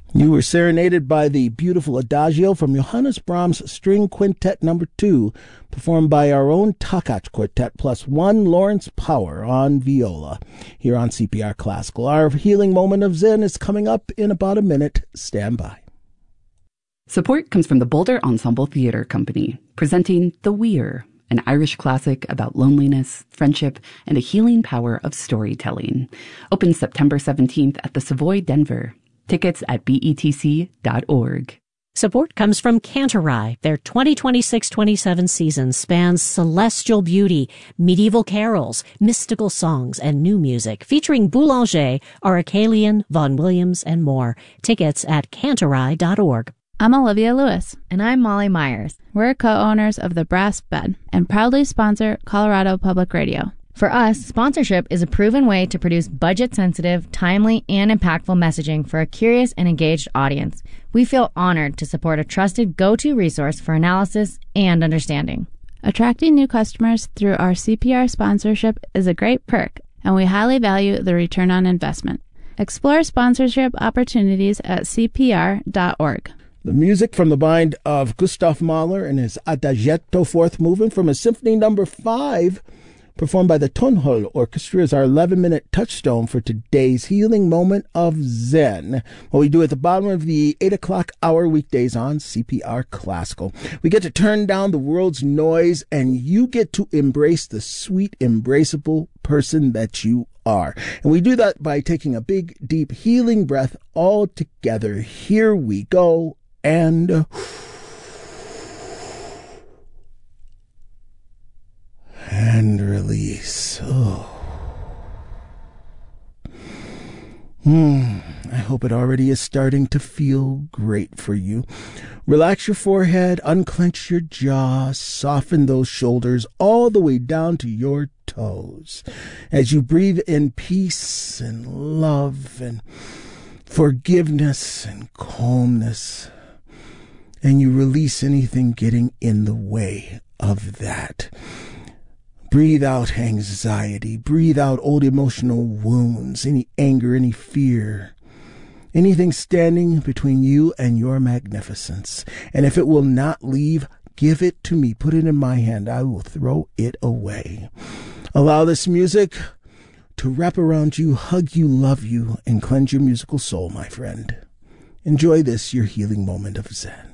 You were serenaded by the beautiful Adagio from Johannes Brahms String Quintet No. 2, performed by our own Takács Quartet, plus one Lawrence Power on viola, here on CPR Classical. Our healing moment of Zen is coming up in about a minute. Stand by. Support comes from the Boulder Ensemble Theatre Company, presenting The Weir, an Irish classic about loneliness, friendship, and the healing power of storytelling. Opens September 17th at the Savoy, Denver. Tickets at betc.org. Support comes from Cantorai. Their 2026-27 season spans celestial beauty, medieval carols, mystical songs, and new music, featuring Boulanger, Aracelian, Vaughan Williams, and more. Tickets at cantorai.org. I'm Olivia Lewis. And I'm Molly Myers. We're co-owners of The Brass Bed and proudly sponsor Colorado Public Radio. For us, sponsorship is a proven way to produce budget-sensitive, timely, and impactful messaging for a curious and engaged audience. We feel honored to support a trusted go-to resource for analysis and understanding. Attracting new customers through our CPR sponsorship is a great perk, and we highly value the return on investment. Explore sponsorship opportunities at cpr.org. The music from the mind of Gustav Mahler and his Adagietto fourth movement from his Symphony No. 5, performed by the Tonhol Orchestra, is our 11-minute touchstone for today's healing moment of Zen. What we do at the bottom of the 8 o'clock hour weekdays on CPR Classical. We get to turn down the world's noise, and you get to embrace the sweet, embraceable person that you are. And we do that by taking a big, deep, healing breath all together. Here we go, and release. I hope it already is starting to feel great for you. Relax your forehead, unclench your jaw, soften those shoulders all the way down to your toes as you breathe in peace and love and forgiveness and calmness, and you release anything getting in the way of that. Breathe out anxiety. Breathe out old emotional wounds, any anger, any fear, anything standing between you and your magnificence. And if it will not leave, give it to me. Put it in my hand. I will throw it away. Allow this music to wrap around you, hug you, love you, and cleanse your musical soul, my friend. Enjoy this, your healing moment of Zen.